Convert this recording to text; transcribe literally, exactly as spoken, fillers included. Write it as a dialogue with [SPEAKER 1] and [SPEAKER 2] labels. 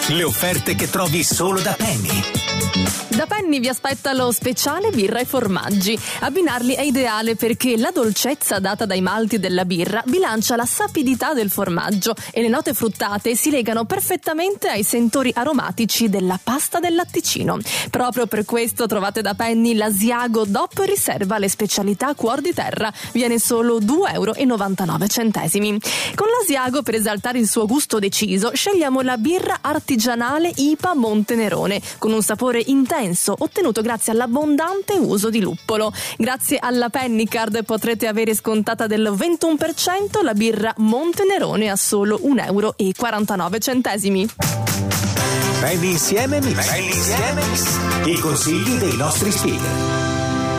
[SPEAKER 1] Le offerte che trovi solo da Penny.
[SPEAKER 2] Da Penny vi aspetta lo speciale birra e formaggi. Abbinarli è ideale perché la dolcezza data dai malti della birra bilancia la sapidità del formaggio e le note fruttate si legano perfettamente ai sentori aromatici della pasta del latticino. Proprio per questo trovate da Penny l'Asiago D O P riserva le specialità Cuor di Terra. Viene solo due e novantanove centesimi. Con l'Asiago, per esaltare il suo gusto deciso, scegliamo la birra artigianale I P A Montenerone con un sapore intenso ottenuto grazie all'abbondante uso di luppolo. Grazie alla Penny Card potrete avere scontata del ventuno per cento la birra Montenerone a solo un e quarantanove centesimi.
[SPEAKER 1] Penny insieme mix. Penny insieme mix. I consigli dei nostri speaker.